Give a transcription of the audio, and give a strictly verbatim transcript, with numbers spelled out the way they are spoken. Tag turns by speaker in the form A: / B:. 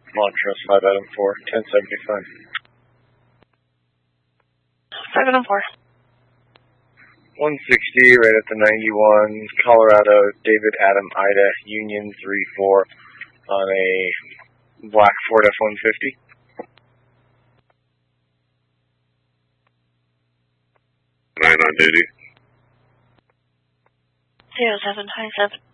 A: Montrose, five Adam four, ten seventy-five.
B: five Adam four.
A: one sixty, right at the ninety-one, Colorado, David Adam Ida, Union three four, on a black Ford F one fifty.
C: Nine on duty.
B: Zero seven, high seven.